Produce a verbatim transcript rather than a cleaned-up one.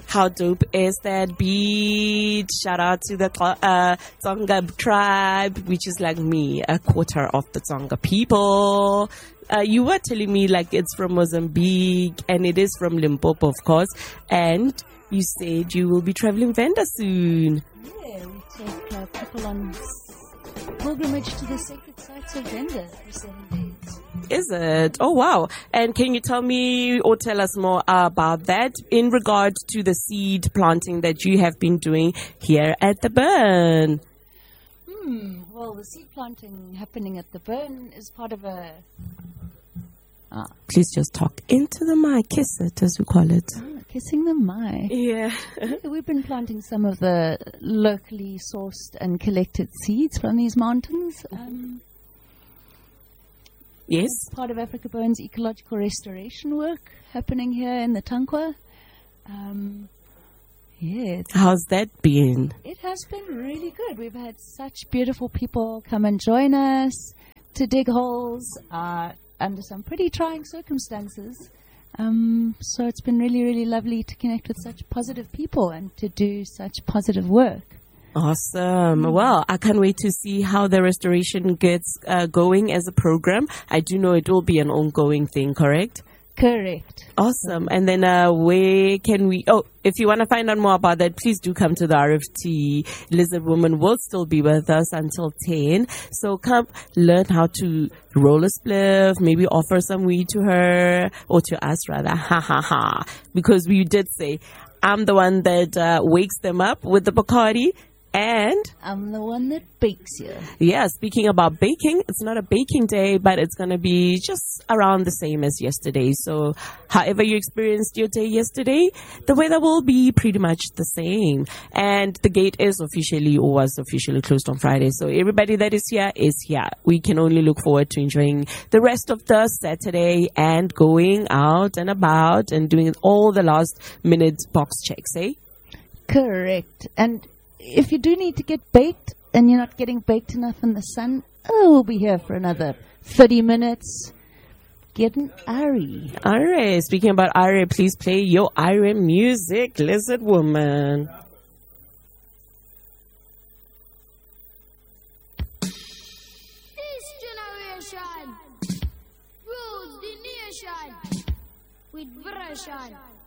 How dope is that beat? Shout out to the uh, Tsonga tribe, which is like me, a quarter of the Tsonga people. Uh, you were telling me like it's from Mozambique and it is from Limpopo, of course. And you said you will be traveling Venda soon. Yeah, we take uh, people on pilgrimage to the sacred sites of Venda for seven days. Is it? Oh, wow. And can you tell me or tell us more about that in regard to the seed planting that you have been doing here at the Burn? Hmm. Well, the seed planting happening at the Burn is part of a... Ah. Please just talk into the mic. Kiss it, as we call it. Ah, kissing the mic. Yeah. We've been planting some of the locally sourced and collected seeds from these mountains. Um, yes. Part of Africa Burn's ecological restoration work happening here in the Tankwa. Um, yeah. How's that been? It has been really good. We've had such beautiful people come and join us to dig holes uh, under some pretty trying circumstances. Um, so it's been really, really lovely to connect with such positive people and to do such positive work. Awesome. Well, I can't wait to see how the restoration gets uh, going as a program. I do know it will be an ongoing thing, correct? Correct. Awesome. And then uh, where can we... Oh, if you want to find out more about that, please do come to the R F T. Lizard Woman will still be with us until ten. So come learn how to roll a spliff, maybe offer some weed to her, or to us rather. Ha ha ha. Because we did say, I'm the one that uh, wakes them up with the Bacardi. And I'm the one that bakes you. Yeah, speaking about baking, it's not a baking day, but it's going to be just around the same as yesterday. So however you experienced your day yesterday, the weather will be pretty much the same. And the gate is officially or was officially closed on Friday. So everybody that is here is here. We can only look forward to enjoying the rest of the Saturday and going out and about and doing all the last minute box checks, eh? Correct. And if you do need to get baked and you're not getting baked enough in the sun, oh, we'll be here for another thirty minutes. Getting Ari. Alright, speaking about Ari, please play your Ari music, Lizard Woman. This generation rules the nation with version.